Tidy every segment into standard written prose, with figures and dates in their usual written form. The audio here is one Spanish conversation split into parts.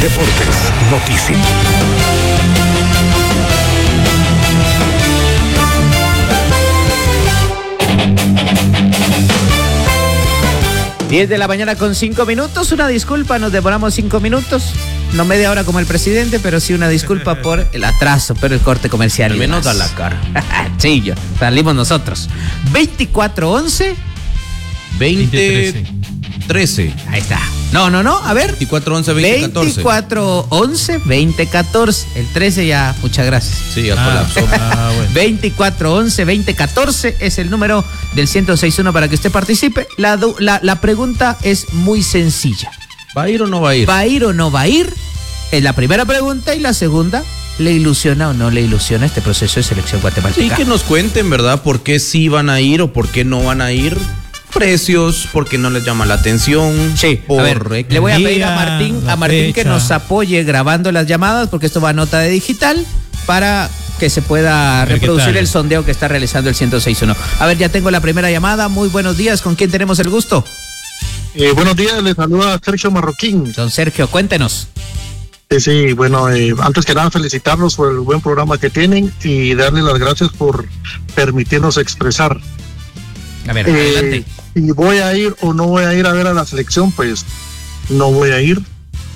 Deportes Notici. Diez de la mañana con 5 minutos. Una disculpa, nos demoramos 5 minutos. No media hora como el presidente, pero sí una disculpa por el atraso, pero el corte comercial. Al menos da la cara. Sí, salimos nosotros. 24-11. 2013. Ahí está. No, a ver. 24-11-2014. 24-11-2014. El 13 ya, muchas gracias. Sí, ya colapsó. Bueno. 24-11-2014 es el número del 106.1 para que usted participe. La pregunta es muy sencilla. ¿Va a ir o no va a ir? ¿Va a ir o no va a ir? Es la primera pregunta. Y la segunda, ¿le ilusiona o no le ilusiona este proceso de selección guatemalteca? Sí, que nos cuenten, ¿verdad? ¿Por qué sí van a ir o por qué no van a ir? Precios, porque no les llama la atención. Sí, a ver, le voy a pedir a Martín que nos apoye grabando las llamadas, porque esto va a nota de digital, para que se pueda reproducir el sondeo que está realizando el 106.1. A ver, ya tengo la primera llamada. Muy buenos días, ¿con quién tenemos el gusto? Buenos días, les saluda Sergio Marroquín. Don Sergio, cuéntenos. Sí, bueno, antes que nada felicitarlos por el buen programa que tienen y darles las gracias por permitirnos expresar. A ver, adelante. Si voy a ir o no voy a ir a ver a la selección, pues no voy a ir.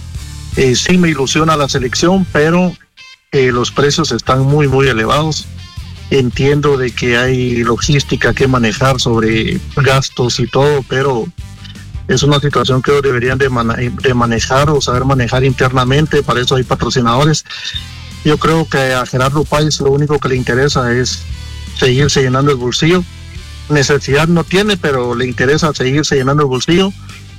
Sí me ilusiona la selección, pero los precios están muy, muy elevados. Entiendo de que hay logística que manejar sobre gastos y todo, pero es una situación que deberían de manejar o saber manejar internamente. Para eso hay patrocinadores. Yo creo que a Gerardo Páez lo único que le interesa es seguirse llenando el bolsillo. Necesidad no tiene, pero le interesa seguirse llenando el bolsillo.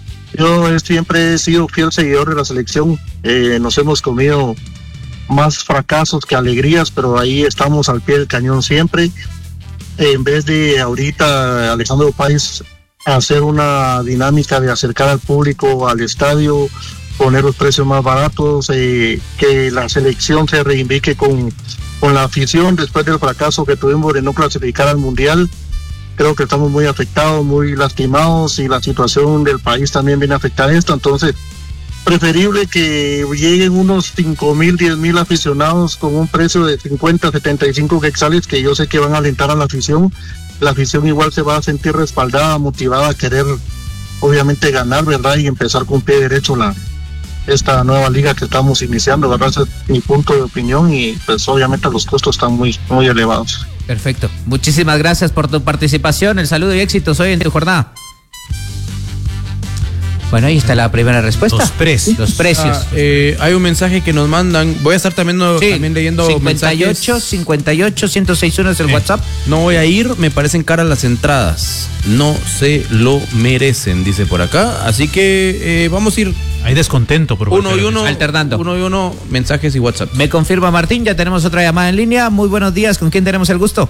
Yo siempre he sido fiel seguidor de la selección. Nos hemos comido más fracasos que alegrías, pero ahí estamos al pie del cañón siempre. En vez de ahorita Alejandro Páez hacer una dinámica de acercar al público al estadio, poner los precios más baratos, que la selección se reivindique con la afición después del fracaso que tuvimos de no clasificar al Mundial. Creo que estamos muy afectados, muy lastimados, y la situación del país también viene a afectar esto. Entonces, preferible que lleguen unos 5,000, 10,000 aficionados con un precio de 50, 75 quetzales, que yo sé que van a alentar a la afición. La afición igual se va a sentir respaldada, motivada a querer, obviamente, ganar, ¿verdad? Y empezar con pie derecho esta nueva liga que estamos iniciando, ¿verdad? Ese es mi punto de opinión, y pues obviamente los costos están muy, muy elevados. Perfecto. Muchísimas gracias por tu participación. El saludo y éxitos hoy en tu jornada. Bueno, ahí está la primera respuesta. Los precios. Hay un mensaje que nos mandan. Voy a estar también leyendo 58 106.1 es el WhatsApp. No voy a ir, me parecen caras las entradas. No se lo merecen, dice por acá. Así que vamos a ir. Hay descontento por uno y uno, alternando. Uno y uno, mensajes y WhatsApp. Me confirma Martín, ya tenemos otra llamada en línea. Muy buenos días, ¿con quién tenemos el gusto?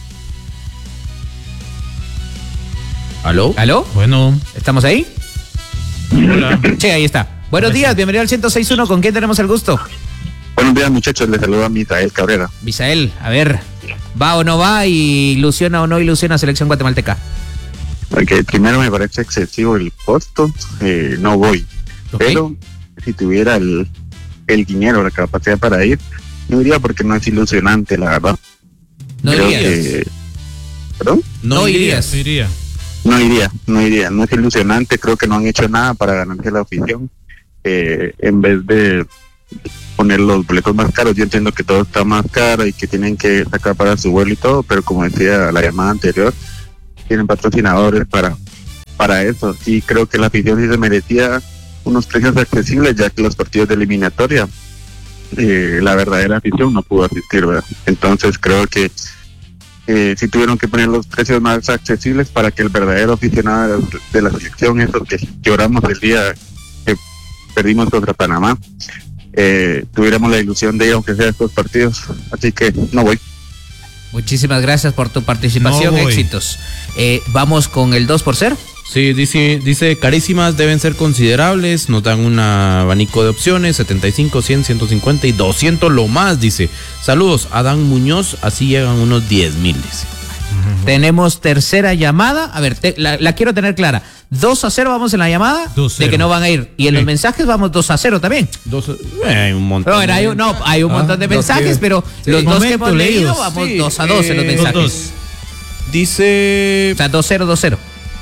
¿Aló? Bueno. ¿Estamos ahí? Hola. Sí, ahí está. Buenos días, bienvenido al 106.1, ¿con quién tenemos el gusto? Buenos días, muchachos, les saluda Misael Cabrera. Misael, a ver, ¿va o no va? ¿Y ilusiona o no ilusiona a selección guatemalteca? Okay, primero me parece excesivo el costo, no voy. Okay. Pero si tuviera el dinero, la capacidad para ir, no iría, porque no es ilusionante, la verdad. ¿No irías? ¿Perdón? No irías. No iría, no es ilusionante. Creo que no han hecho nada para ganarse la afición. En vez de poner los boletos más caros, yo entiendo que todo está más caro y que tienen que sacar para su vuelo y todo, pero como decía la llamada anterior, tienen patrocinadores para eso, y creo que la afición sí se merecía unos precios accesibles, ya que los partidos de eliminatoria, la verdadera afición no pudo asistir, ¿verdad? Entonces creo que sí tuvieron que poner los precios más accesibles para que el verdadero aficionado de la selección, esos que lloramos el día que perdimos contra Panamá, tuviéramos la ilusión de ir, aunque sea estos partidos. Así que no voy. Muchísimas gracias por tu participación, éxitos. Vamos con el 2 por ser. Sí, dice carísimas, deben ser considerables, nos dan un abanico de opciones, 75, 100, 150 y 200 lo más, dice. Saludos, Adán Muñoz, así llegan unos 10,000, dice. Tenemos tercera llamada, a ver, la quiero tener clara. 2-0 vamos en la llamada 2-0. de que no van a ir. Y en Sí. los mensajes vamos 2-0 también. Hay un montón. No, hay un montón de mensajes, pero los dos que hemos leído vamos 2-2 en los mensajes. Dice... O sea, 2-0.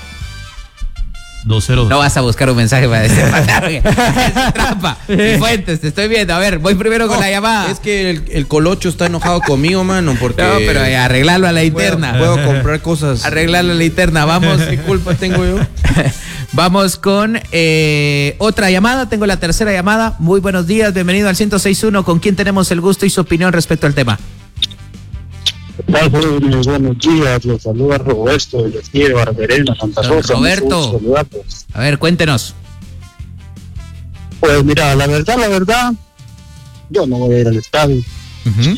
2-0. No vas a buscar un mensaje para desempatar. Es trampa. Fuentes, te estoy viendo. A ver, voy primero con la llamada. Es que el Colocho está enojado conmigo, mano, porque... No, pero arreglarlo a la interna. Puedo comprar cosas. Arreglarlo a la interna. Vamos. ¿Qué culpa tengo yo? Vamos con otra llamada. Tengo la tercera llamada. Muy buenos días. Bienvenido al 106.1. ¿Con quién tenemos el gusto y su opinión respecto al tema? Buenos días, los saluda Roberto de aquí de Barberena, Santa Don Rosa. Roberto. A ver, cuéntenos. Pues mira, la verdad, yo no voy a ir al estadio. Uh-huh.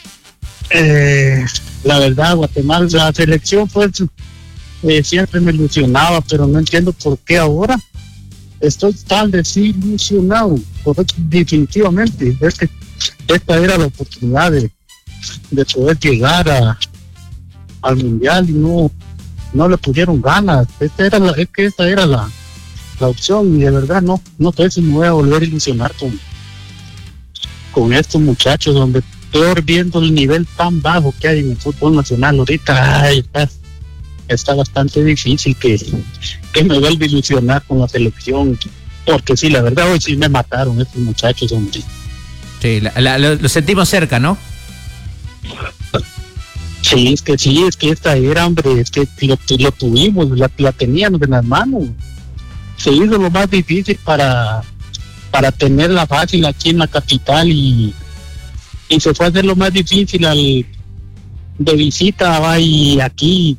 La verdad, Guatemala, la selección pues siempre me ilusionaba, pero no entiendo por qué ahora estoy tan desilusionado. Porque definitivamente, es que esta era la oportunidad de poder llegar al mundial y no le pusieron ganas. Esta era la opción, y de verdad no sé si me voy a volver a ilusionar con estos muchachos, donde estoy viendo el nivel tan bajo que hay en el fútbol nacional ahorita. Está bastante difícil que me vuelva a ilusionar con la selección, porque sí, la verdad hoy sí me mataron estos muchachos, hombre. Sí, lo sentimos cerca, ¿no? Sí, es que esta era, hombre, es que lo tuvimos, la teníamos en las manos. Se hizo lo más difícil para tenerla fácil aquí en la capital, y se fue a hacer lo más difícil de visita, va, y aquí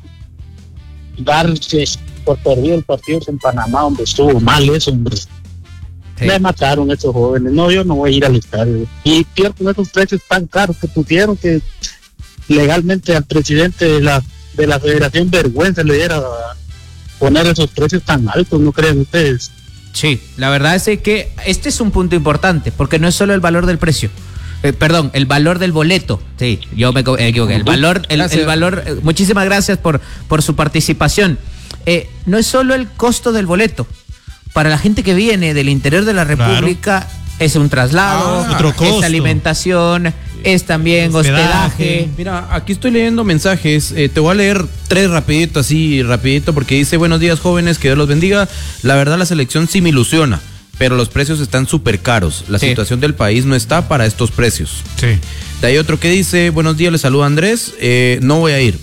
darse por perdido el partido en Panamá, donde estuvo mal eso, hombre. Sí. Me mataron estos jóvenes. No, yo no voy a ir al estadio. Y peor con esos precios tan caros que pusieron, que legalmente al presidente de la federación vergüenza le diera poner esos precios tan altos, ¿no creen ustedes? Sí, la verdad es que este es un punto importante, porque no es solo el valor del precio. Perdón, el valor del boleto. Sí, yo me equivoqué. El valor, muchísimas gracias por su participación. No es solo el costo del boleto. Para la gente que viene del interior de la República, claro, es un traslado, es alimentación, es también hospedaje. Mira, aquí estoy leyendo mensajes, te voy a leer 3 rapidito, porque dice: buenos días, jóvenes, que Dios los bendiga. La verdad, la selección sí me ilusiona, pero los precios están súper caros. La situación del país no está para estos precios. Sí. De ahí otro que dice: buenos días, les saluda Andrés, no voy a ir,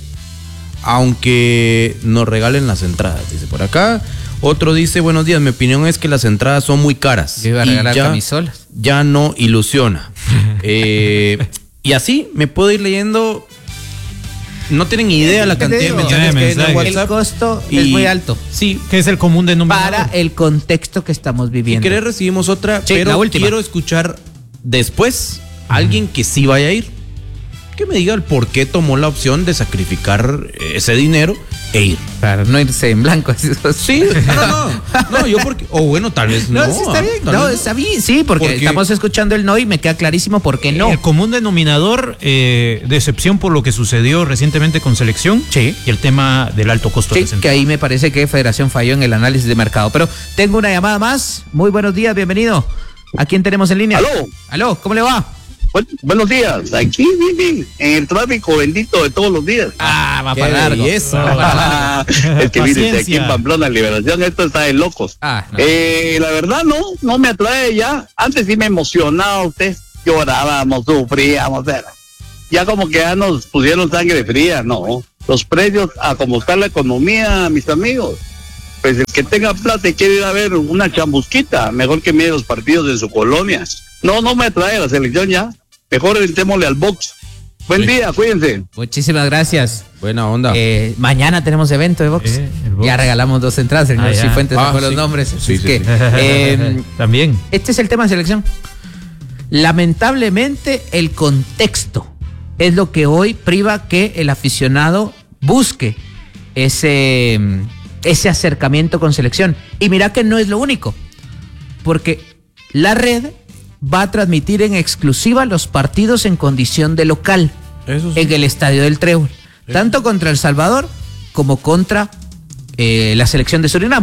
aunque nos regalen las entradas, dice por acá. Otro dice: buenos días, mi opinión es que las entradas son muy caras. Yo iba a regalar camisolas. Ya no ilusiona. Y así me puedo ir leyendo. No tienen ni idea la cantidad de mensajes que hay en WhatsApp. El costo es muy alto. Sí. Que es el común denominador. Para el contexto que estamos viviendo. Si querés recibimos otra, sí, pero quiero escuchar después a alguien que sí vaya a ir, que me diga el por qué tomó la opción de sacrificar ese dinero e ir. Para no irse en blanco. Sí, no, yo porque, o bueno, tal vez no. No, sí está bien, está bien, sí, porque estamos escuchando el no y me queda clarísimo por qué no. El común denominador, decepción por lo que sucedió recientemente con selección, sí, y el tema del alto costo de las entradas. Que ahí me parece que Federación falló en el análisis de mercado. Pero tengo una llamada más. Muy buenos días, bienvenido. ¿A quién tenemos en línea? Aló, ¿cómo le va? Buenos días, aquí en el tráfico bendito de todos los días. Va para largo. Es que mire, aquí en Pamplona, Liberación, esto está de locos. La verdad no me atrae ya. Antes sí me emocionaba usted, llorábamos, sufríamos, ya como que ya nos pusieron sangre fría, no. Los precios, a como está la economía, mis amigos. Pues el que tenga plata y quiere ir a ver una chambusquita, mejor que mire los partidos de su colonia. No me atrae la selección ya. Mejor entémosle al box. Buen día, cuídense. Muchísimas gracias. Buena onda. Mañana tenemos evento de box. Ya regalamos 2 entradas. El señor Cifuentes sacó los nombres. Sí. También. Este es el tema de selección. Lamentablemente, el contexto es lo que hoy priva que el aficionado busque ese acercamiento con selección. Y mira que no es lo único, porque la red va a transmitir en exclusiva los partidos en condición de local. Eso sí. En el Estadio del Trébol, tanto contra El Salvador como contra la selección de Surinam.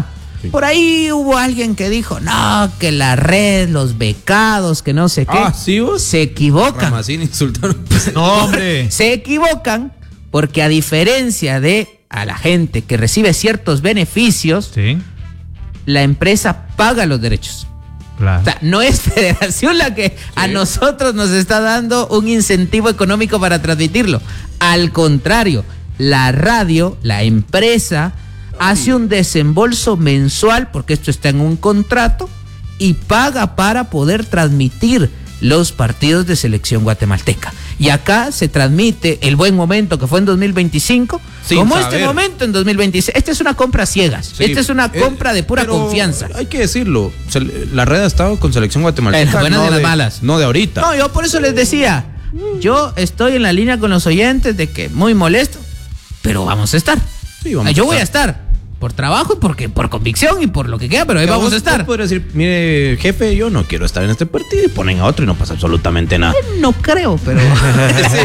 Sí. Por ahí hubo alguien que dijo, no, que la red, los becados, que no sé qué. ¿Sí vos? Se equivocan. Ramasín insultaron. No, hombre. Se equivocan porque a diferencia de a la gente que recibe ciertos beneficios, Sí, la empresa paga los derechos. claro. O sea, no es Federación la que a nosotros nos está dando un incentivo económico para transmitirlo. Al contrario, la radio, la empresa, hace un desembolso mensual, porque esto está en un contrato, y paga para poder transmitir los partidos de selección guatemalteca. Y acá se transmite el buen momento que fue en 2025, Sin como saber. este momento en 2026. Esta es una compra ciegas. Sí, Esta es una compra de pura pero confianza. Hay que decirlo, la red ha estado con selección guatemalteca. En las buenas y en las malas. No de ahorita. No, yo por eso les decía, yo estoy en la línea con los oyentes de que muy molesto, pero vamos a estar. Sí, vamos Yo a voy a estar. estar por trabajo y por convicción y por lo que queda, pero ahí Que vamos a vos estar. podrías decir, mire, jefe, yo no quiero estar en este partido, y ponen a otro y no pasa absolutamente nada. No creo, pero... Sí,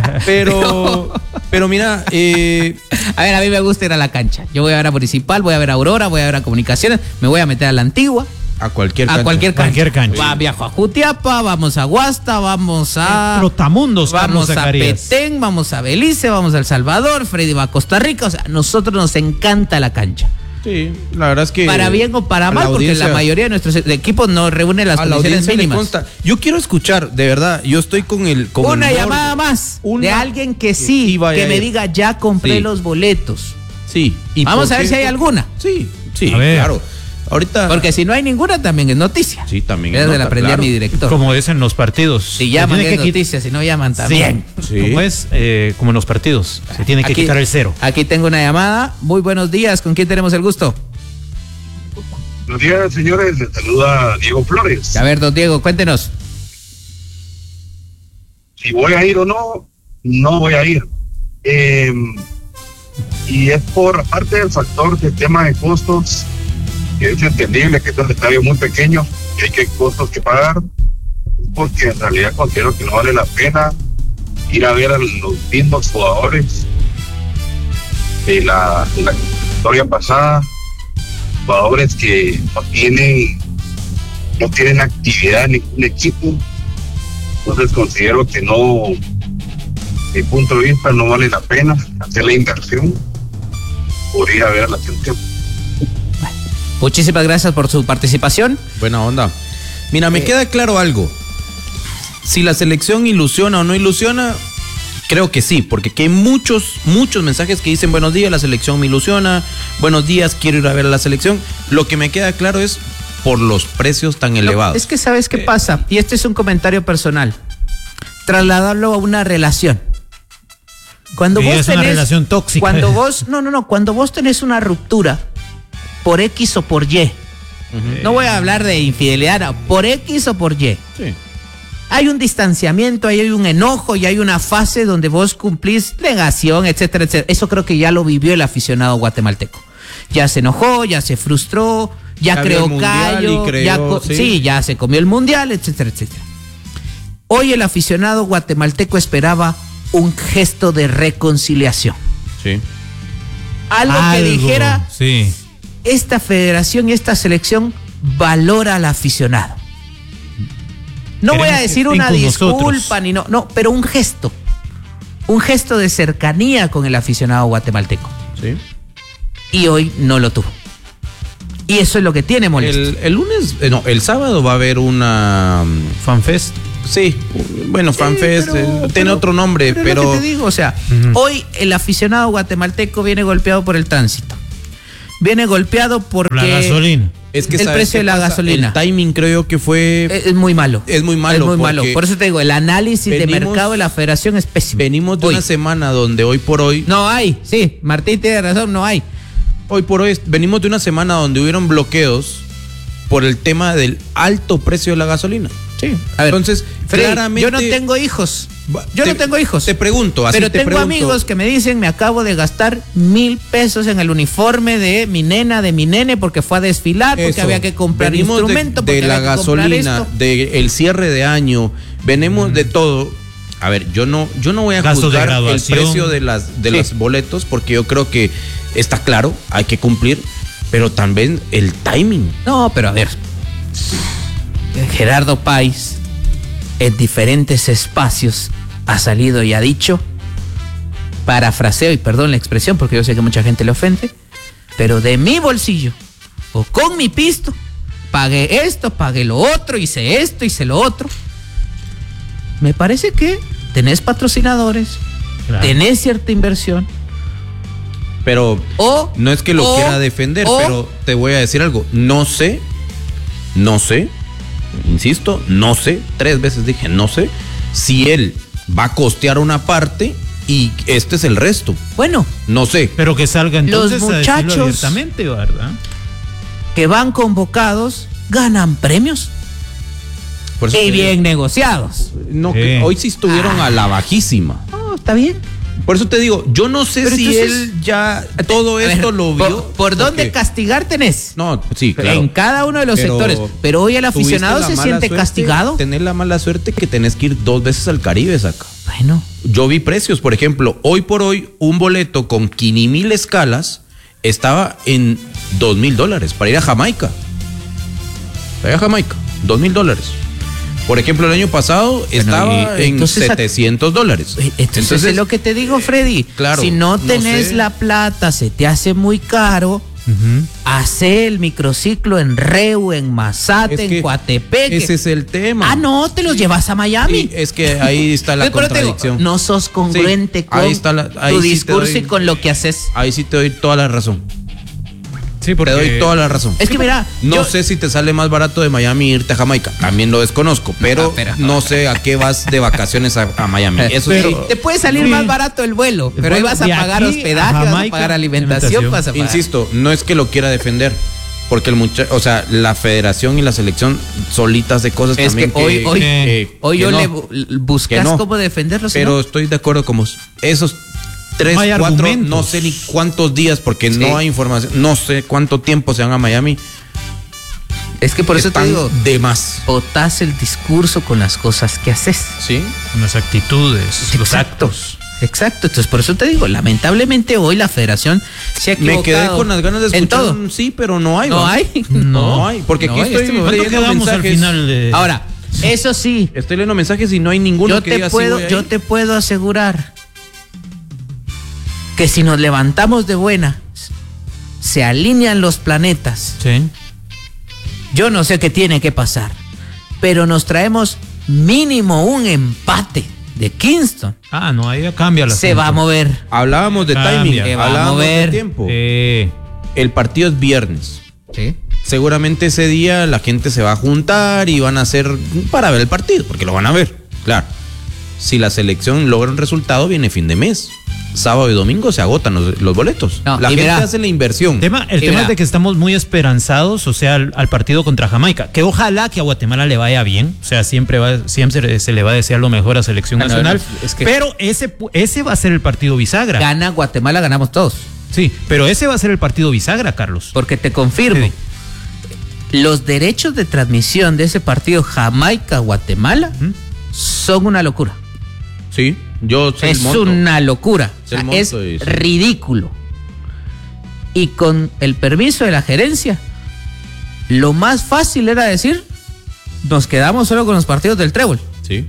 pero mira, A ver, a mí me gusta ir a la cancha. Yo voy a ver a Municipal, voy a ver a Aurora, voy a ver a Comunicaciones, me voy a meter a la Antigua. a cualquier A cancha. cualquier cancha. cancha. Viajo a Jutiapa, vamos a Guasta, vamos a... Trotamundos, Carlos Vamos a Zacarías. Petén, vamos a Belice, vamos a El Salvador, Freddy va a Costa Rica. O sea, a nosotros nos encanta la cancha. Sí, la verdad es que... Para bien o para a mal, la porque audiencia- la mayoría de nuestros equipos no reúne las a la condiciones audiencia le mínimas. consta. Yo quiero escuchar, de verdad, yo estoy con el... Con Una el llamada borde. más de Una alguien que sí, vaya que a me ir. diga, ya compré Sí. los boletos. Sí. ¿Y Vamos por a ver qué? si hay alguna. Sí, sí, A ver. claro. Ahorita... Porque si no hay ninguna, también es noticia. Sí, también es Es de la nota, aprendí claro. a mi director. Como es en los partidos. Si llaman Se es tiene que noticia, si no llaman Sí, también. Sí. como es como en los partidos. Se tiene que quitar el cero. Aquí tengo una llamada. Muy buenos días. ¿Con quién tenemos el gusto? Buenos días, señores. Les saluda Diego Flores. A ver, don Diego, cuéntenos. Si voy a ir o no, no voy a ir. Y es por, aparte del factor del tema de costos, que es entendible que es un estadio muy pequeño y hay que costos que pagar, porque en realidad considero que no vale la pena ir a ver a los mismos jugadores de la historia pasada, jugadores que no tienen actividad en ningún equipo. Entonces considero que no, de mi punto de vista, no vale la pena hacer la inversión por ir a ver la selección. Muchísimas gracias por su participación. Buena onda. Mira, me queda claro algo. Si la selección ilusiona o no ilusiona, creo que sí, porque que hay muchos mensajes que dicen buenos días, la selección me ilusiona, buenos días, quiero ir a ver a la selección. Lo que me queda claro es por los precios tan elevados. Es que ¿sabes qué pasa? Y este es un comentario personal. Trasladarlo a una relación. Cuando Sí, vos es una tenés, relación tóxica. Cuando vos, cuando vos tenés una ruptura por X o por Y, no voy a hablar de infidelidad, no, por X o por Y. Sí. Hay un distanciamiento, hay un enojo y hay una fase donde vos cumplís negación, etcétera, etcétera. Eso creo que ya lo vivió el aficionado guatemalteco. Ya se enojó, ya se frustró, ya vio el creó mundial callo, y creó, ya sí. ya se comió el mundial, etcétera, etcétera. Hoy el aficionado guatemalteco esperaba un gesto de reconciliación. Sí. Algo que dijera, Sí. esta federación y esta selección valora al aficionado. No voy a Queremos que decir estén una con disculpa nosotros. ni no, pero un gesto de cercanía con el aficionado guatemalteco. Sí. Y hoy no lo tuvo. Y eso es lo que tiene molesto. El lunes, el sábado va a haber una FanFest. Sí, bueno, FanFest, tiene otro nombre, Es pero lo que te digo, o sea, hoy el aficionado guatemalteco viene golpeado por el tránsito. Viene golpeado porque La gasolina. es que el ¿sabes precio qué de la pasa? gasolina. El timing creo yo que fue es muy malo. Es muy malo. Es muy malo. porque Por eso te digo, el análisis de venimos- mercado de la federación es pésimo. venimos de Hoy. una semana donde hoy por hoy No hay, sí, Martín tiene razón, no hay. venimos de una semana donde hubieron bloqueos por el tema del alto precio de la gasolina. Sí. A ver, Entonces, Freddy, claramente yo no tengo hijos. Yo Te- no tengo hijos. Te pregunto, así pero te tengo pregunto. amigos que me dicen, me acabo de gastar 1,000 pesos en el uniforme de mi nena, de mi nene, porque fue a desfilar, porque Eso. había que comprar Venimos instrumento, de porque la había que comprar gasolina, esto. del cierre de año, venimos de todo. A ver, yo no voy a Gastos de juzgar el graduación. precio de los boletos, porque yo creo que está claro, hay que cumplir. pero también el timing. No, pero a ver, Gerardo Páez en diferentes espacios ha salido y ha dicho, parafraseo y perdón la expresión porque yo sé que mucha gente le ofende, pero de mi bolsillo o con mi pisto pagué esto, pagué lo otro, hice esto, hice lo otro. Me parece que tenés patrocinadores, claro, tenés cierta inversión. Pero no es que lo quiera defender, pero te voy a decir algo. No sé, insisto, no sé, 3 veces dije no sé, si él va a costear una parte y este es el resto. Bueno, no sé. Pero que salga entonces los muchachos a decirlo abiertamente, ¿verdad? Que van convocados ganan premios y bien negociados. No, que hoy sí estuvieron a la bajísima. No, está bien. Por eso te digo, yo no sé si él ya todo esto lo vio. ¿Por dónde castigar tenés? No, sí, claro. En cada uno de los sectores. Pero hoy el aficionado se siente castigado. Tenés la mala suerte que tenés que ir 2 veces al Caribe, saca. Bueno. Yo vi precios, por ejemplo, hoy por hoy un boleto con 5,000 escalas estaba en $2,000 para ir a Jamaica. Para ir a Jamaica, $2,000. Por ejemplo, el año pasado estaba en $700. Entonces es lo que te digo, Freddy. Claro, si no tenés la plata, se te hace muy caro. Hace el microciclo en Reu, en Mazate, en Coatepeque. Ese es el tema. No, te los llevas a Miami. Sí, es que ahí está la contradicción. No sos congruente con tu discurso y con lo que haces. Ahí sí te doy toda la razón. Sí, porque... Te doy toda la razón. Es que mira, no sé si te sale más barato de Miami irte a Jamaica. También lo desconozco, pero no sé a qué vas de vacaciones a Miami. Eso sí. Te puede salir más barato el vuelo, pero ahí vas a pagar hospedaje, vas a pagar alimentación, vas a pagar. Insisto, no es que lo quiera defender, porque el muchacho, o sea, la federación y la selección solitas de cosas es también que hoy yo le buscas cómo defenderlo. Pero estoy de acuerdo con vos. Esos 3, 4, no sé ni cuántos días, porque no hay información, no sé cuánto tiempo se van a Miami. Es que por eso te digo, de más. Botás el discurso con las cosas que haces. Sí. Con las actitudes, los actos. Exacto, entonces por eso te digo, lamentablemente hoy la federación se ha equivocado. Me quedé con las ganas de escuchar sí, pero no hay. ¿No hay? No hay, porque aquí estoy leyendo mensajes. Al final de... Ahora, eso sí. Estoy leyendo mensajes y no hay ninguno que diga yo te puedo asegurar que si nos levantamos de buena, se alinean los planetas. Sí. Yo no sé qué tiene que pasar, pero nos traemos mínimo un empate de Kingston. No, ahí cambia la Se va a mover. Hablábamos de timing, hablábamos de tiempo. El partido es viernes. Sí. Seguramente ese día la gente se va a juntar y van a hacer para ver el partido, porque lo van a ver, claro. Si la selección logra un resultado, viene fin de mes. Sábado y domingo se agotan los boletos. La gente hace la inversión. El tema es de que estamos muy esperanzados, o sea, al partido contra Jamaica, que ojalá que a Guatemala le vaya bien, o sea, siempre se le va a desear lo mejor a selección nacional, pero ese va a ser el partido bisagra. Gana Guatemala, ganamos todos. Sí, pero ese va a ser el partido bisagra, Carlos. Porque te confirmo, los derechos de transmisión de ese partido Jamaica-Guatemala son una locura. Sí, yo sé es una locura. Es ridículo. Y con el permiso de la gerencia, lo más fácil era decir, nos quedamos solo con los partidos del trébol. Sí.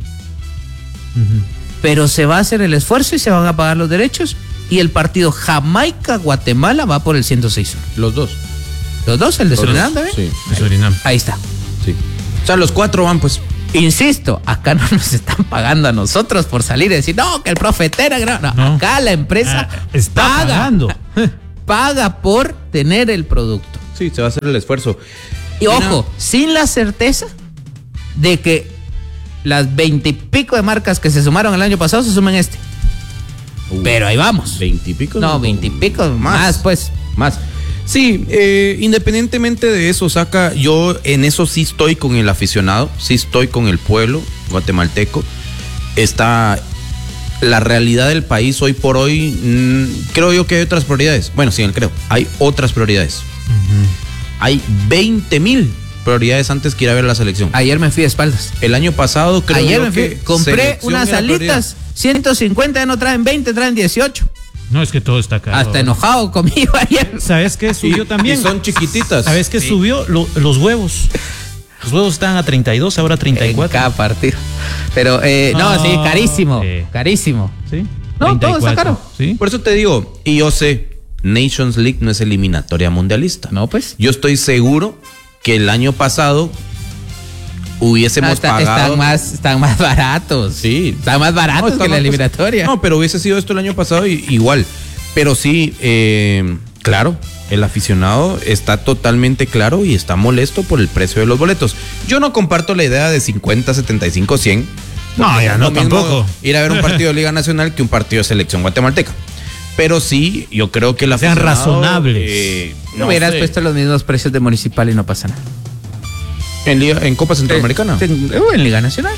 Pero se va a hacer el esfuerzo y se van a pagar los derechos. Y el partido Jamaica-Guatemala va por el 106. Los dos. ¿Los dos? ¿El de Surinam también? Sí. De Surinam. Ahí está. Sí. O sea, los 4 van, pues. Insisto, acá no nos están pagando a nosotros por salir y decir, no, que el profetera. No. Acá la empresa está pagando. Paga por tener el producto. Sí, se va a hacer el esfuerzo. Y ojo, sin la certeza de que las 20 y pico de marcas que se sumaron el año pasado se sumen este. Pero ahí vamos. 20 y pico. No, 20 y pico. Más, pues. Más. Sí, independientemente de eso, Saca, yo en eso sí estoy con el aficionado, sí estoy con el pueblo guatemalteco. Está la realidad del país hoy por hoy, creo yo que hay otras prioridades. Bueno, sí, hay otras prioridades. Hay 20,000 prioridades antes que ir a ver la selección. Ayer me fui de espaldas. El año pasado creo que compré unas alitas, 150, ya no traen 20, traen 18. No, es que todo está caro. Hasta enojado conmigo ayer. ¿Sabes qué subió también? Y son chiquititas. ¿Sabes qué subió? Los huevos. Los huevos están a 32, ahora 34. En cada partido. Pero, no, sí, carísimo. Carísimo. ¿Sí? No, 34, todo está caro. ¿Sí? Por eso te digo, y yo sé, Nations League no es eliminatoria mundialista. No, pues. Yo estoy seguro que el año pasado hubiésemos pagado. Están más baratos. Sí. Están más baratos que la eliminatoria. No, pero hubiese sido esto el año pasado igual. Pero sí, claro, el aficionado está totalmente claro y está molesto por el precio de los boletos. Yo no comparto la idea de 50, 75, 100. No, ya no tampoco. Ir a ver un partido de Liga Nacional que un partido de selección guatemalteca. Pero sí, yo creo que sean razonables. No hubieras puesto los mismos precios de Municipal y no pasa nada. ¿En Copa Centroamericana? En Liga Nacional.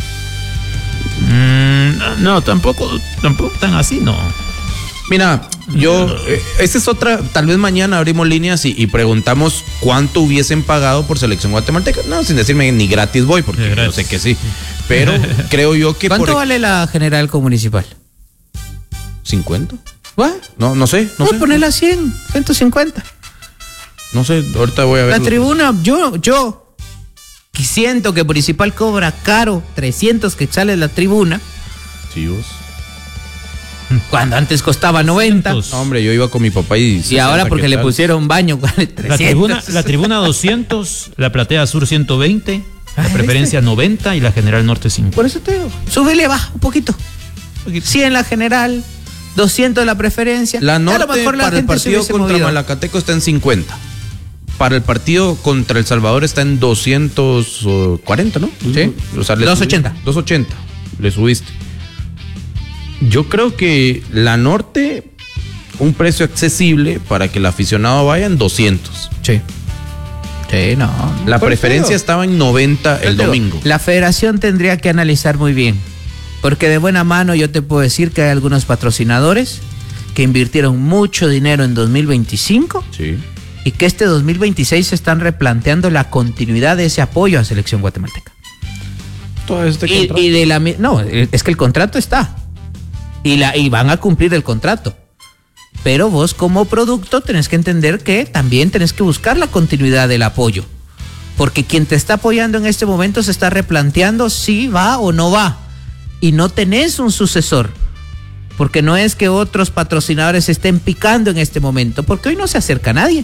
No, tampoco tan así, no. Mira, esta es otra, tal vez mañana abrimos líneas y preguntamos cuánto hubiesen pagado por selección guatemalteca. No, sin decirme ni gratis voy, porque yo sé que sí. Pero creo yo que... ¿Cuánto vale la general con Municipal? ¿50? ¿What? No sé. No, ponerla a 100, 150. No sé, ahorita voy a ver. La tribuna, yo siento que Municipal cobra caro 300 quetzales la tribuna. Sí, vos. Cuando antes costaba 90. No, hombre, yo iba con mi papá y ahora porque le pusieron baño, vale 300. La tribuna 200, la platea sur 120, la preferencia 90 y la general norte 50. Por eso te digo, súbele, baja un poquito. 100 la general, 200 la preferencia. La norte para el partido contra Malacateco está en 50. Para el partido contra El Salvador está en 240, ¿no? Sí. O sea, 280. 280. Le subiste. Yo creo que la norte, un precio accesible para que el aficionado vaya en 200. Sí. Sí, no. La preferencia estaba en 90 el domingo. La federación tendría que analizar muy bien. Porque de buena mano yo te puedo decir que hay algunos patrocinadores que invirtieron mucho dinero en 2025. Sí. Y que este 2026 se están replanteando la continuidad de ese apoyo a Selección Guatemalteca. Todo este contrato. No, es que el contrato está. Y van a cumplir el contrato. Pero vos como producto tenés que entender que también tenés que buscar la continuidad del apoyo. Porque quien te está apoyando en este momento se está replanteando si va o no va. Y no tenés un sucesor. Porque no es que otros patrocinadores estén picando en este momento. Porque hoy no se acerca nadie.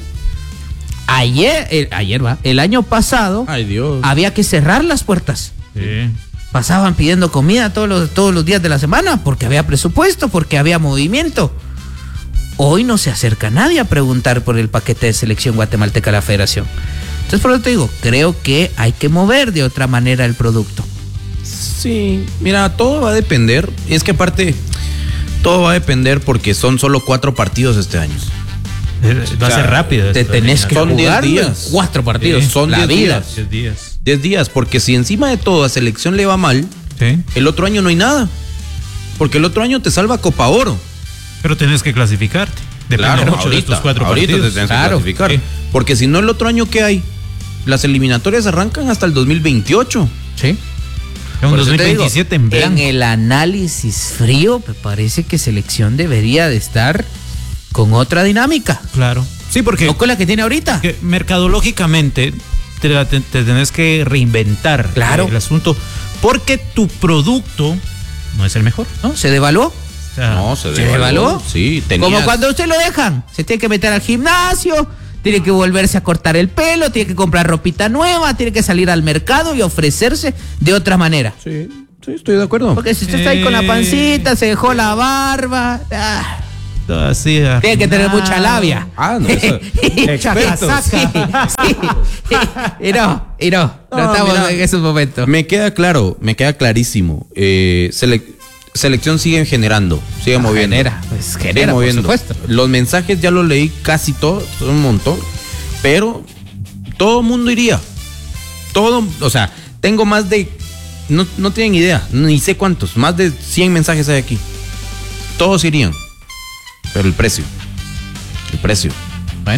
El año pasado, ay, Dios, había que cerrar las puertas. Sí. Pasaban pidiendo comida todos los días de la semana porque había presupuesto, porque había movimiento. Hoy no se acerca nadie a preguntar por el paquete de selección guatemalteca a la federación. Entonces, por eso te digo, creo que hay que mover de otra manera el producto. Sí, mira, todo va a depender. Es que aparte, todo va a depender porque son solo 4 partidos este año. Va a ser rápido. Te tenés que jugar 10 días. 4 partidos. Sí, son 10 días. 10 días. 10 días, porque si encima de todo a selección le va mal, sí, el otro año no hay nada. Porque el otro año te salva Copa Oro. Pero tenés que clasificarte. Claro, mucho de estos 4 ahorita partidos. te tienes que clasificar. Sí. Porque si no, el otro año, ¿qué hay? Las eliminatorias arrancan hasta el 2028. Sí. En 2027 digo, en blanco. En el análisis frío, me parece que selección debería de estar con otra dinámica. Claro. Sí, porque... No con la que tiene ahorita. Que mercadológicamente te tenés que reinventar, claro, el asunto. Porque tu producto no es el mejor, ¿no? ¿Se devaluó? O sea, no, se devaluó. Sí, tenías... Como cuando usted lo dejan. Se tiene que meter al gimnasio, tiene que volverse a cortar el pelo, tiene que comprar ropita nueva, tiene que salir al mercado y ofrecerse de otra manera. Sí, estoy de acuerdo. Porque si usted está ahí con la pancita, se dejó la barba... Así, tiene que tener mucha labia. No, eso. Sí. Y no estamos mira, en esos momentos. Me queda clarísimo. Selección sigue generando, sigue moviendo. Genera, por supuesto. Los mensajes ya los leí casi todos, son un montón. Pero todo el mundo iría. O sea, tengo más de... No tienen idea, ni sé cuántos. Más de 100 mensajes hay aquí. Todos irían. Pero el precio. Bueno.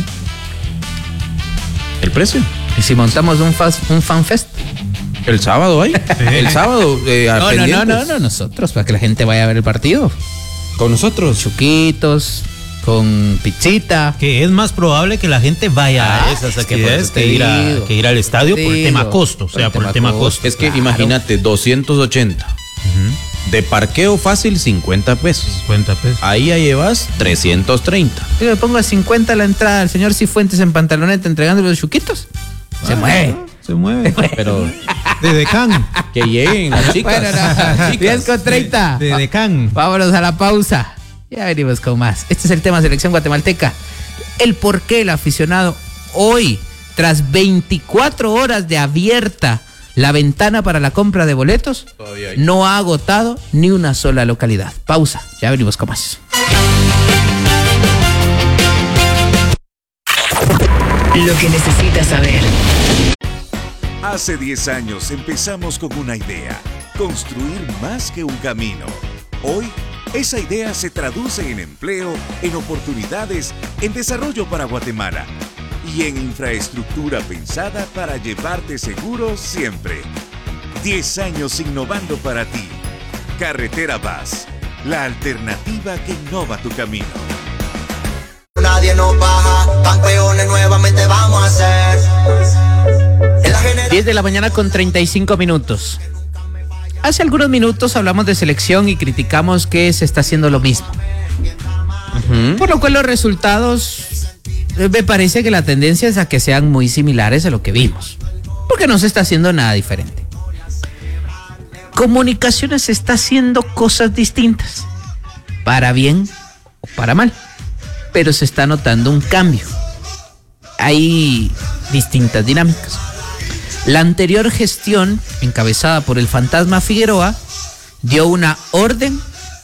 El precio. ¿Y si montamos un fanfest? El sábado hay. El sábado. No, nosotros, para que la gente vaya a ver el partido. Con nosotros. Chuquitos, con pizzita. Que es más probable que la gente vaya a esas actividades que ir al estadio por el tema costo. O sea, por el tema costo. Es que imagínate, 280. De parqueo fácil, 50 pesos. 50 pesos. Ahí ya llevas 330. Yo le pongo a 50 la entrada al señor Cifuentes en pantaloneta entregándole los chuquitos. Se mueve. Se mueve. Pero de Decán. Que lleguen las chicas. Bueno, no. 10:30. De Decán. Vámonos a la pausa. Ya venimos con más. Este es el tema selección guatemalteca. El por qué el aficionado hoy, tras 24 horas de abierta la ventana para la compra de boletos, no ha agotado ni una sola localidad. Pausa. Ya venimos con más. Lo que necesitas saber. Hace 10 años empezamos con una idea: construir más que un camino. Hoy, esa idea se traduce en empleo, en oportunidades, en desarrollo para Guatemala y en infraestructura pensada para llevarte seguro siempre. 10 años innovando para ti. Carretera Paz, la alternativa que innova tu camino. Nadie nos baja, campeones nuevamente vamos a ser. 10 de la mañana con 35 minutos. Hace algunos minutos hablamos de selección y criticamos que se está haciendo lo mismo. Por lo cual los resultados, me parece que la tendencia es a que sean muy similares a lo que vimos, porque no se está haciendo nada diferente. Comunicaciones está haciendo cosas distintas, para bien o para mal, pero se está notando un cambio. Hay distintas dinámicas. La anterior gestión, encabezada por el fantasma Figueroa, dio una orden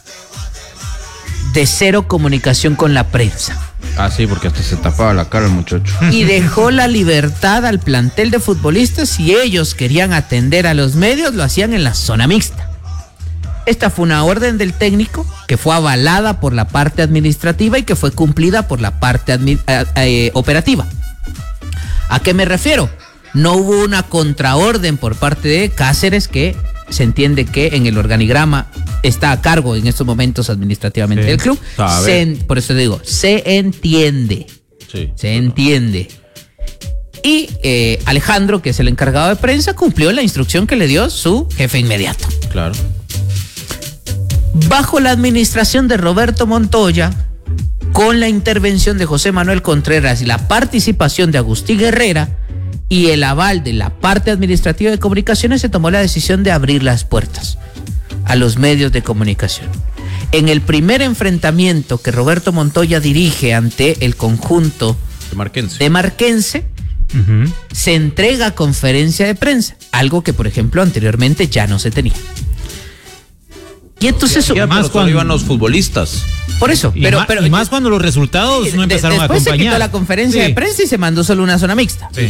de cero comunicación con la prensa. Ah, sí, porque hasta se tapaba la cara el muchacho. Y dejó la libertad al plantel de futbolistas. Si ellos querían atender a los medios, lo hacían en la zona mixta. Esta fue una orden del técnico que fue avalada por la parte administrativa y que fue cumplida por la parte operativa. ¿A qué me refiero? No hubo una contraorden por parte de Cáceres, que se entiende que en el organigrama está a cargo en estos momentos administrativamente del club. Por eso digo, se entiende. Sí. Se entiende. Y Alejandro, que es el encargado de prensa, cumplió la instrucción que le dio su jefe inmediato. Claro. Bajo la administración de Roberto Montoya, con la intervención de José Manuel Contreras y la participación de Agustín Herrera y el aval de la parte administrativa de comunicaciones, se tomó la decisión de abrir las puertas a los medios de comunicación. En el primer enfrentamiento que Roberto Montoya dirige ante el conjunto de Marquense, se entrega conferencia de prensa, algo que, por ejemplo, anteriormente ya no se tenía. Y entonces más cuando iban los futbolistas. Por eso, pero más cuando los resultados no empezaron a acompañar. Después se quitó la conferencia de prensa y se mandó solo una zona mixta. Sí.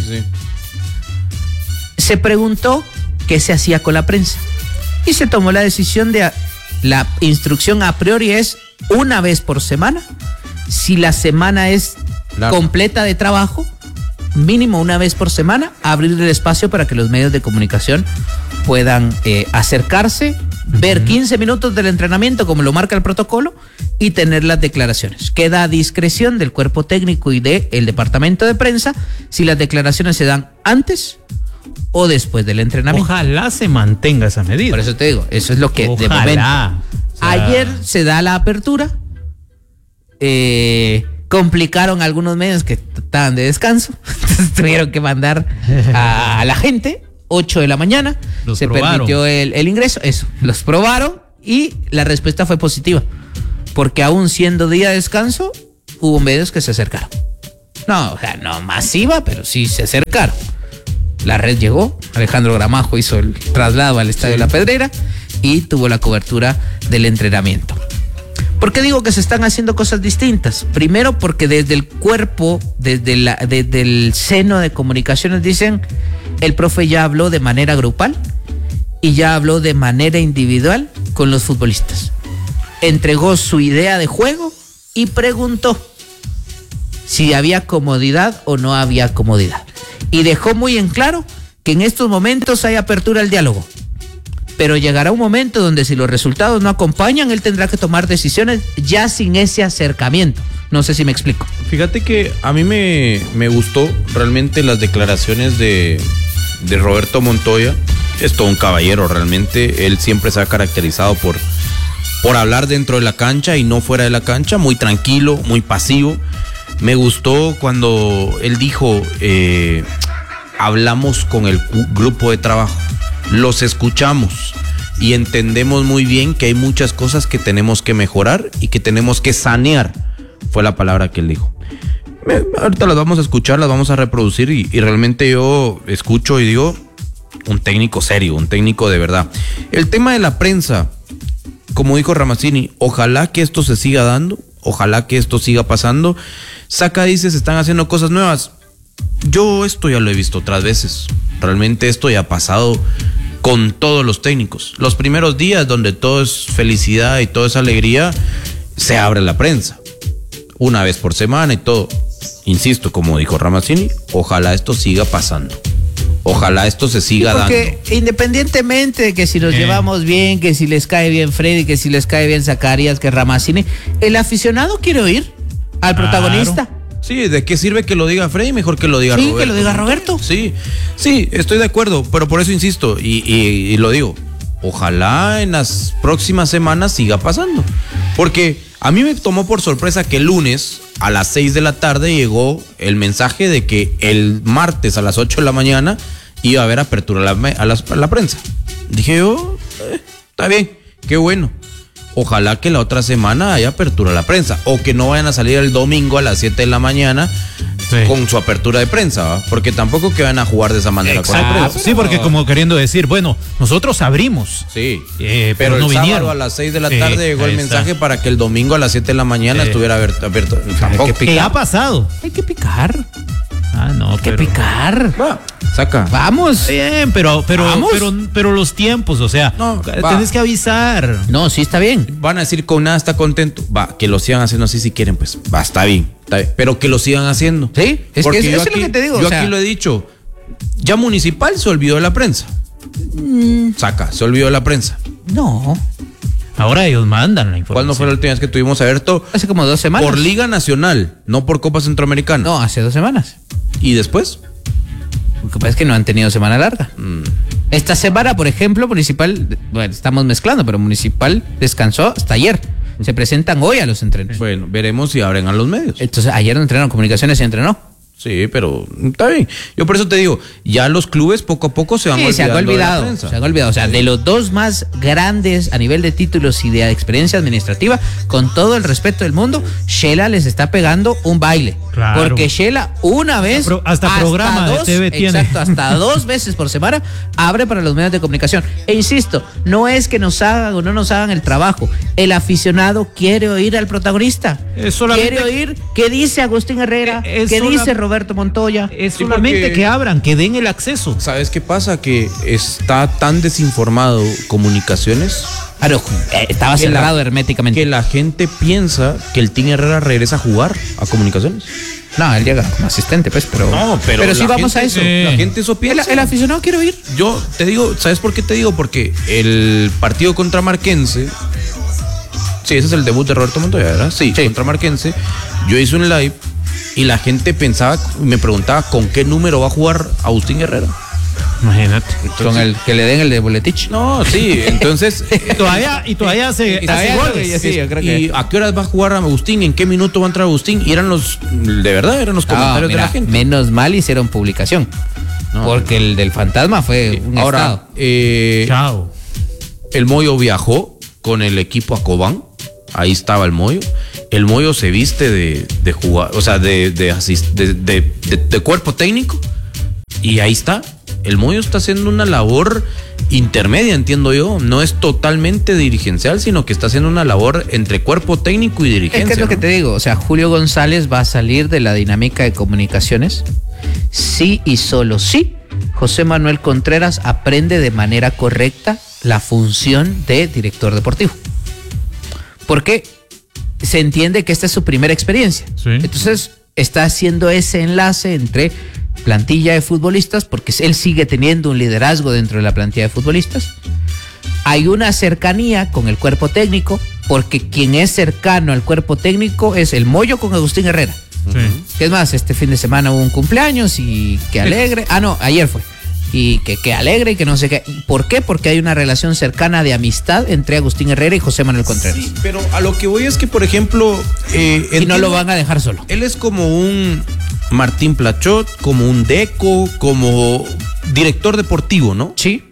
Se preguntó qué se hacía con la prensa y se tomó la decisión de la instrucción a priori es una vez por semana. Si la semana es completa de trabajo, mínimo una vez por semana, abrir el espacio para que los medios de comunicación puedan acercarse, ver 15 minutos del entrenamiento como lo marca el protocolo y tener las declaraciones. Queda a discreción del cuerpo técnico y del departamento de prensa si las declaraciones se dan antes o después del entrenamiento. Ojalá se mantenga esa medida. Por eso te digo, eso es lo que de momento. Ayer se da la apertura. Complicaron algunos medios que estaban de descanso. Entonces tuvieron que mandar a la gente. 8 de la mañana. Se permitió el ingreso. Eso, los probaron y la respuesta fue positiva. Porque aún siendo día de descanso, hubo medios que se acercaron. No, o sea, no masiva, pero sí se acercaron. La red llegó, Alejandro Gramajo hizo el traslado al Estadio La Pedrera y tuvo la cobertura del entrenamiento. ¿Por qué digo que se están haciendo cosas distintas? Primero porque desde el cuerpo, desde el seno de comunicaciones dicen, el profe ya habló de manera grupal y ya habló de manera individual con los futbolistas. Entregó su idea de juego y preguntó si había comodidad o no había comodidad. Y dejó muy en claro que en estos momentos hay apertura al diálogo. pero llegará un momento donde si los resultados no acompañan, él tendrá que tomar decisiones ya sin ese acercamiento. No sé si me explico. Fíjate que a mí me gustó realmente las declaraciones de Roberto Montoya. Es todo un caballero realmente. Él siempre se ha caracterizado por hablar dentro de la cancha y no fuera de la cancha. Muy tranquilo, muy pasivo. Me gustó cuando él dijo, hablamos con el grupo de trabajo, los escuchamos y entendemos muy bien que hay muchas cosas que tenemos que mejorar y que tenemos que sanear. Fue la palabra que él dijo. Ahorita las vamos a escuchar, las vamos a reproducir y realmente yo escucho y digo, un técnico serio, un técnico de verdad. El tema de la prensa, como dijo Ramazzini, ojalá que esto se siga dando, ojalá que esto siga pasando. Saca dice, se están haciendo cosas nuevas. Yo esto ya lo he visto otras veces. Realmente esto ya ha pasado con todos los técnicos. Los primeros días donde todo es felicidad y todo es alegría, se abre la prensa. Una vez por semana y todo. Insisto, como dijo Ramazzini, ojalá esto siga pasando. Ojalá esto se siga dando. Porque independientemente de que si nos llevamos bien, que si les cae bien Freddy, que si les cae bien Zacarías, que Ramazzini, el aficionado quiere oír al protagonista. Sí, ¿de qué sirve que lo diga Freddy? Mejor que lo diga Roberto. Sí, que lo diga Roberto. Sí, estoy de acuerdo, pero por eso insisto y lo digo. Ojalá en las próximas semanas siga pasando. Porque a mí me tomó por sorpresa que el lunes a las 6 de la tarde llegó el mensaje de que el martes a las 8 de la mañana iba a haber apertura a la prensa. Dije yo, está bien, qué bueno. Ojalá que la otra semana haya apertura a la prensa o que no vayan a salir el domingo a las 7 de la mañana con su apertura de prensa, ¿va? Porque tampoco que van a jugar de esa manera. Exacto. Con la prensa. Sí, porque como queriendo decir, bueno, nosotros abrimos. Sí, pero no el vinieron. sábado a las 6 de la tarde llegó el mensaje para que el domingo a las 7 de la mañana estuviera abierto. Tampoco. ¿Qué ha pasado? Hay que picar. No, hay que picar. Va, saca. Vamos. Bien, pero los tiempos, o sea, tenés que avisar. No, sí está bien. Van a decir con nada está contento. Va, que lo sigan haciendo así si quieren, pues. Va, está bien. Pero que lo sigan haciendo. Sí, es porque que eso es lo que te digo. Yo aquí lo he dicho. Ya Municipal se olvidó de la prensa. Saca, se olvidó de la prensa. No. Ahora ellos mandan la información. ¿Cuándo fue la última vez que tuvimos abierto? Hace como 2 semanas. Por Liga Nacional, no por Copa Centroamericana. No, hace 2 semanas. ¿Y después? Lo que pasa es que no han tenido semana larga. Esta semana, por ejemplo, Municipal, bueno, estamos mezclando, pero Municipal descansó hasta ayer. Se presentan hoy a los entrenos. Bueno, veremos si abren a los medios. Entonces, ayer no entrenaron, Comunicaciones se entrenó. Sí, pero está bien. Yo por eso te digo, ya los clubes poco a poco se van olvidando. Se han olvidado. O sea, de los 2 más grandes a nivel de títulos y de experiencia administrativa, con todo el respeto del mundo, Shela les está pegando un baile. Claro. Porque Shela una vez hasta programa de TV tiene. Exacto, hasta 2 veces por semana abre para los medios de comunicación. E insisto, no es que nos hagan o no nos hagan el trabajo. El aficionado quiere oír al protagonista. Quiere oír qué dice Agustín Herrera, qué dice Roberto Montoya. Es solamente que abran, que den el acceso. ¿Sabes qué pasa? Que está tan desinformado Comunicaciones. Claro, estaba cerrado herméticamente. Que la gente piensa que el Team Herrera regresa a jugar a Comunicaciones. No, él llega como asistente, pues, pero. No, pero sí vamos a eso. La gente eso piensa. El aficionado quiere oír. Yo te digo, ¿sabes por qué te digo? Porque el partido contra Marquense. Sí, ese es el debut de Roberto Montoya, ¿verdad? Sí, contra Marquense. Yo hice un live y la gente pensaba, me preguntaba con qué número va a jugar Agustín Herrera. Imagínate. Entonces, con el que le den el de Boletich. No, sí, entonces. todavía hace goles. Sí, yo creo que. ¿Y a qué horas va a jugar Agustín? ¿En qué minuto va a entrar Agustín? Y eran los comentarios de la gente. Menos mal hicieron publicación. No, porque el del fantasma fue un ahora, estado. Chao. El Moyo viajó con el equipo a Cobán. Ahí estaba el Moyo. El Moyo se viste de jugar, o sea, de cuerpo técnico. Y ahí está. El Moyo está haciendo una labor intermedia, entiendo yo. No es totalmente dirigencial, sino que está haciendo una labor entre cuerpo técnico y dirigencia. Es que es lo que te digo. O sea, Julio González va a salir de la dinámica de Comunicaciones. Sí y solo sí. José Manuel Contreras aprende de manera correcta la función de director deportivo. Porque se entiende que esta es su primera experiencia. Sí. Entonces está haciendo ese enlace entre plantilla de futbolistas, porque él sigue teniendo un liderazgo dentro de la plantilla de futbolistas, hay una cercanía con el cuerpo técnico, porque quien es cercano al cuerpo técnico es el Moyo con Agustín Herrera. Sí. Que es más, este fin de semana hubo un cumpleaños y que alegre. Ayer fue. Y que alegre y que no sé qué. ¿Por qué? Porque hay una relación cercana de amistad entre Agustín Herrera y José Manuel Contreras. Sí, pero a lo que voy es que, por ejemplo... y no lo van a dejar solo. Él es como un Martín Plachot, como un Deco, como director deportivo, ¿no? Sí.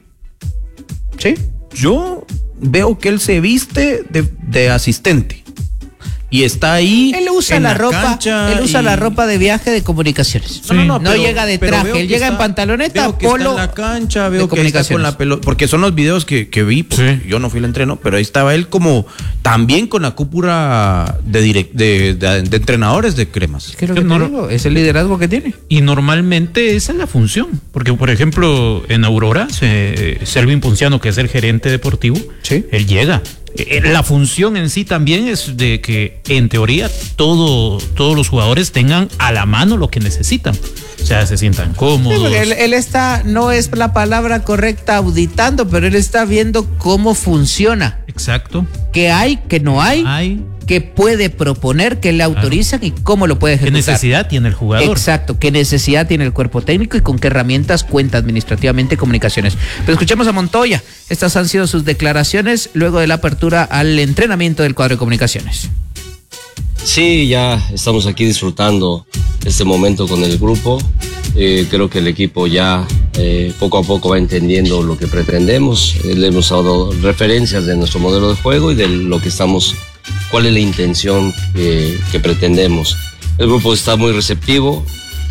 Yo veo que él se viste de asistente. Y está ahí. Él usa la ropa. Él usa la ropa de viaje de comunicaciones. Sí. No llega de traje. Él llega en pantaloneta, polo. Está en la cancha, veo que está con la pelota. Porque son los videos que vi. Sí. Yo no fui al entreno, pero ahí estaba él como también con la cúpula de entrenadores de Cremas. ¿Qué es lo que te digo? Es el liderazgo que tiene. Y normalmente esa es la función. Porque, por ejemplo, en Aurora, Selvin Ponciano, que es el gerente deportivo, ¿sí? Él llega. La función en sí también es de que, en teoría, todos los jugadores tengan a la mano lo que necesitan. O sea, se sientan cómodos. Sí, porque él está, no es la palabra correcta auditando, pero él está viendo cómo funciona. Exacto. ¿Qué hay, qué no hay? ¿Qué puede proponer, qué le autorizan y cómo lo puede ejecutar? ¿Qué necesidad tiene el jugador? Exacto, qué necesidad tiene el cuerpo técnico y con qué herramientas cuenta administrativamente Comunicaciones. Pero escuchemos a Montoya. Estas han sido sus declaraciones luego de la apertura al entrenamiento del cuadro de Comunicaciones. Sí, ya estamos aquí disfrutando este momento con el grupo. Creo que el equipo ya poco a poco va entendiendo lo que pretendemos. Le hemos dado referencias de nuestro modelo de juego y de lo que cuál es la intención que pretendemos. El grupo está muy receptivo,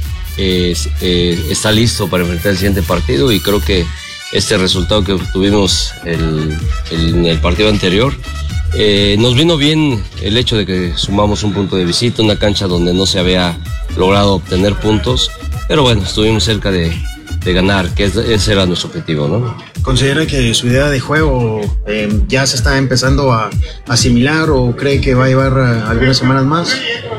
está listo para enfrentar el siguiente partido y creo que este resultado que tuvimos en el partido anterior nos vino bien el hecho de que sumamos un punto de visita, una cancha donde no se había logrado obtener puntos, pero bueno, estuvimos cerca de ganar, que ese era nuestro objetivo, ¿no? ¿Considera que su idea de juego ya se está empezando a asimilar o cree que va a llevar algunas semanas más?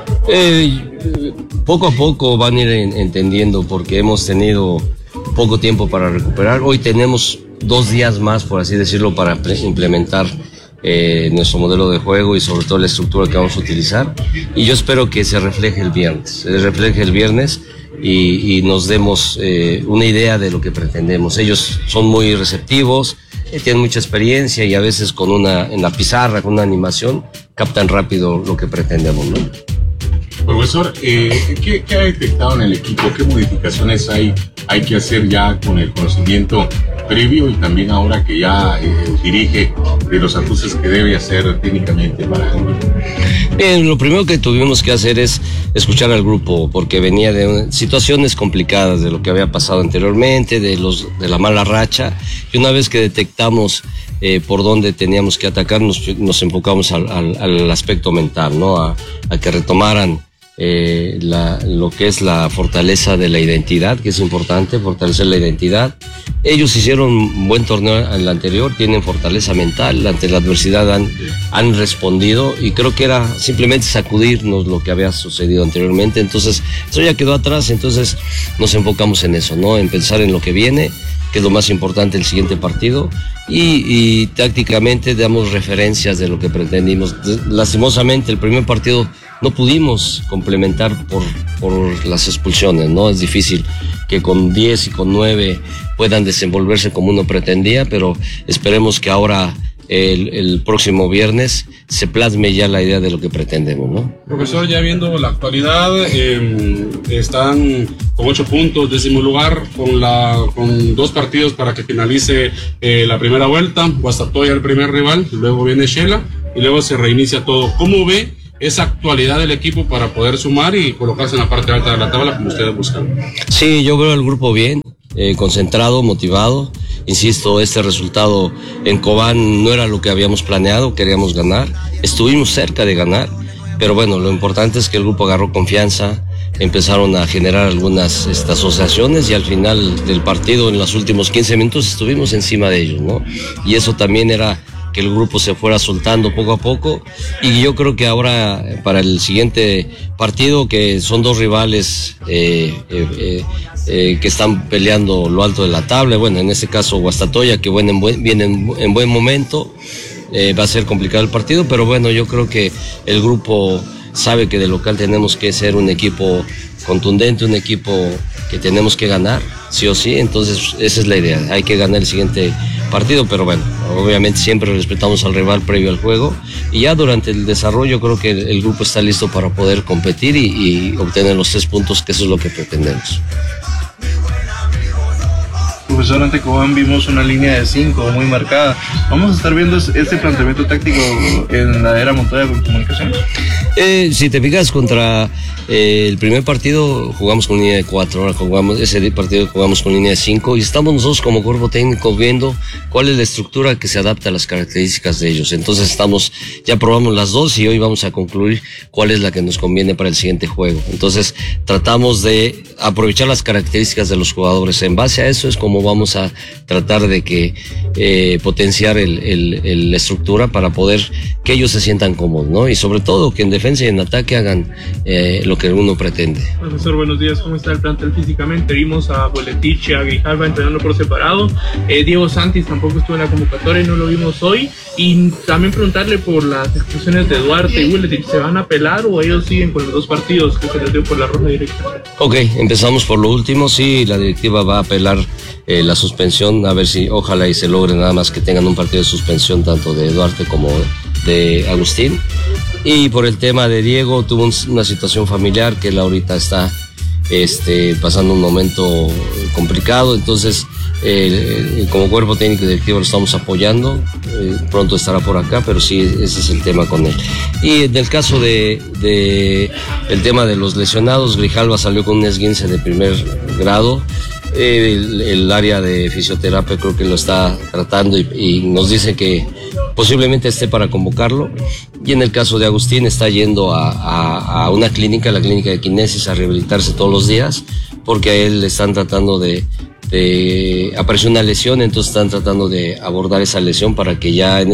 Poco a poco van a ir entendiendo porque hemos tenido poco tiempo para recuperar. Hoy tenemos 2 días más, por así decirlo, para implementar nuestro modelo de juego y sobre todo la estructura que vamos a utilizar. Y yo espero que se refleje el viernes. Y nos demos una idea de lo que pretendemos. Ellos son muy receptivos, tienen mucha experiencia y a veces en la pizarra, con una animación, captan rápido lo que pretendemos, ¿no? Profesor, ¿qué ha detectado en el equipo? ¿Qué modificaciones hay que hacer ya con el conocimiento previo y también ahora que ya dirige, de los ajustes que debe hacer técnicamente para el grupo? Bien, lo primero que tuvimos que hacer es escuchar al grupo porque venía de situaciones complicadas de lo que había pasado anteriormente, de la mala racha, y una vez que detectamos por dónde teníamos que atacar, nos enfocamos al aspecto mental, ¿no? A que retomaran lo que es la fortaleza de la identidad, que es importante, fortalecer la identidad. Ellos hicieron un buen torneo en el anterior, tienen fortaleza mental, ante la adversidad han respondido y creo que era simplemente sacudirnos lo que había sucedido anteriormente. Entonces, eso ya quedó atrás, entonces nos enfocamos en eso, ¿no? En pensar en lo que viene, que es lo más importante, el siguiente partido, y tácticamente damos referencias de lo que pretendimos. Lastimosamente, el primer partido no pudimos complementar por las expulsiones, ¿no? Es difícil que con 10 y con 9 puedan desenvolverse como uno pretendía, pero esperemos que ahora el próximo viernes se plasme ya la idea de lo que pretendemos, ¿no? Profesor, ya viendo la actualidad, están con 8 puntos, 10º lugar, con 2 partidos para que finalice la primera vuelta. Guastatoya el primer rival, luego viene Shela y luego se reinicia todo. ¿Cómo ve esa actualidad del equipo para poder sumar y colocarse en la parte alta de la tabla como ustedes buscan? Sí, yo veo al grupo bien, concentrado, motivado. Insisto, este resultado en Cobán no era lo que habíamos planeado, queríamos ganar, estuvimos cerca de ganar, pero bueno, lo importante es que el grupo agarró confianza, empezaron a generar algunas asociaciones y al final del partido, en los últimos 15 minutos, estuvimos encima de ellos, ¿no? Y eso también era que el grupo se fuera soltando poco a poco, y yo creo que ahora para el siguiente partido, que son dos rivales que están peleando lo alto de la tabla, bueno, en este caso Guastatoya, que viene en buen momento, va a ser complicado el partido, pero bueno, yo creo que el grupo sabe que de local tenemos que ser un equipo contundente, un equipo que tenemos que ganar, sí o sí, entonces esa es la idea, hay que ganar el siguiente partido, pero bueno, obviamente siempre respetamos al rival previo al juego, y ya durante el desarrollo creo que el grupo está listo para poder competir y obtener los 3 puntos, que eso es lo que pretendemos. Profesor, ante Cobán vimos una línea de 5 muy marcada. ¿Vamos a estar viendo este planteamiento táctico en la era Montoya con Comunicaciones? Si te fijas, contra el primer partido jugamos con línea de 4, ahora ese partido jugamos con línea de 5, y estamos nosotros como cuerpo técnico viendo cuál es la estructura que se adapta a las características de ellos. Entonces ya probamos las dos y hoy vamos a concluir cuál es la que nos conviene para el siguiente juego. Entonces tratamos de aprovechar las características de los jugadores. En base a eso es como vamos a tratar de que potenciar la estructura para poder que ellos se sientan cómodos, ¿no? Y sobre todo que en defensa y en ataque hagan lo que uno pretende. Profesor, buenos días. ¿Cómo está el plantel físicamente? Vimos a Bucetich y a Grijalva entrenando por separado. Diego Santis tampoco estuvo en la convocatoria y no lo vimos hoy. Y también preguntarle por las expulsiones de Duarte y Bucetich. ¿Se van a apelar o ellos siguen con los 2 partidos que se les dio por la roja directa? Ok, empezamos por lo último. Sí, la directiva va a apelar la suspensión, a ver si ojalá y se logre nada más que tengan un partido de suspensión tanto de Duarte como de Agustín. Y por el tema de Diego, tuvo una situación familiar que él ahorita está pasando un momento complicado, entonces como cuerpo técnico y directivo lo estamos apoyando, pronto estará por acá, pero sí, ese es el tema con él. Y en el caso de el tema de los lesionados, Grijalva salió con un esguince de primer grado. El área de fisioterapia creo que lo está tratando y nos dice que posiblemente esté para convocarlo. Y en el caso de Agustín está yendo a una clínica, la clínica de Kinesis, a rehabilitarse todos los días, porque a él le están tratando apareció una lesión, entonces están tratando de abordar esa lesión para que ya en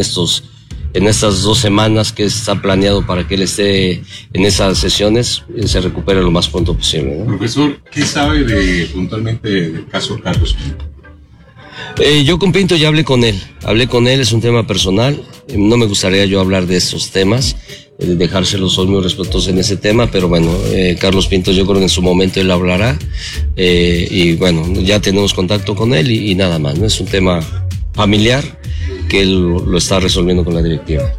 estas 2 semanas que está planeado para que él esté en esas sesiones, se recupere lo más pronto posible, ¿no? Profesor, ¿qué sabe puntualmente del caso Carlos Pinto? Yo con Pinto ya hablé con él, es un tema personal, no me gustaría yo hablar de estos temas, dejárselos, soy muy respetuoso en ese tema, pero bueno, Carlos Pinto yo creo que en su momento él hablará, y bueno, ya tenemos contacto con él y nada más, ¿no? Es un tema familiar que él lo está resolviendo con la directiva.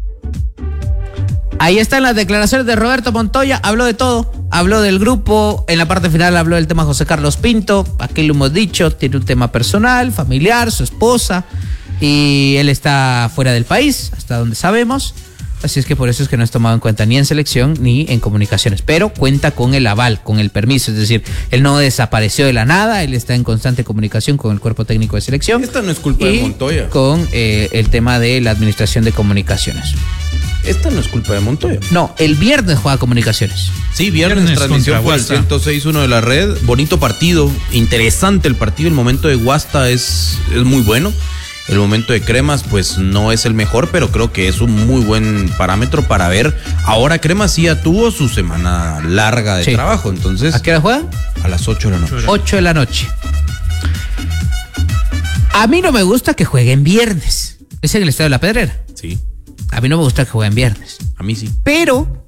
Ahí están las declaraciones de Roberto Montoya, habló de todo, habló del grupo, en la parte final habló del tema José Carlos Pinto, aquí lo hemos dicho, tiene un tema personal, familiar, su esposa, y él está fuera del país, hasta donde sabemos, así es que por eso es que no es tomado en cuenta ni en selección ni en comunicaciones, pero cuenta con el aval, con el permiso, es decir, él no desapareció de la nada, él está en constante comunicación con el cuerpo técnico de selección. Esta no es culpa de Montoya. Con el tema de la administración de comunicaciones. Esta no es culpa de Montoya. No, el viernes juega Comunicaciones. Sí, viernes transmisión fue al 106.1 de la red. Bonito partido, interesante el partido. El momento de Guasta es muy bueno. El momento de Cremas, pues no es el mejor, pero creo que es un muy buen parámetro para ver. Ahora Cremas sí ya tuvo su semana larga de trabajo, entonces. ¿A qué hora juega? A las 8 de la noche. 8 de la noche. A mí no me gusta que jueguen viernes. Es en el Estadio de la Pedrera. Sí. A mí no me gusta que jueguen viernes. A mí sí. Pero,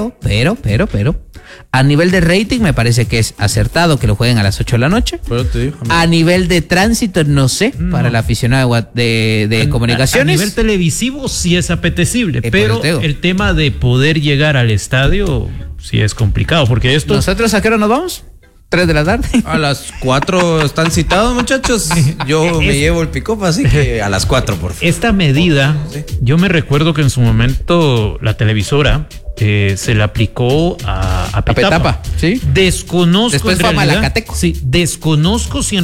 a nivel de rating me parece que es acertado que lo jueguen a las 8 de la noche. Pero te digo, a nivel de tránsito, no sé, para el aficionado de comunicaciones. A nivel televisivo sí es apetecible, pero el tema de poder llegar al estadio sí es complicado, porque esto... ¿Nosotros a qué hora nos vamos? 3 de la tarde. A las 4 están citados, muchachos. Yo me llevo el pick-up, así que a las 4, por favor. Esta medida, yo me recuerdo que en su momento la televisora se le aplicó a Petapa. ¿Sí? Desconozco. Después fue a Malacateco. Sí, desconozco si en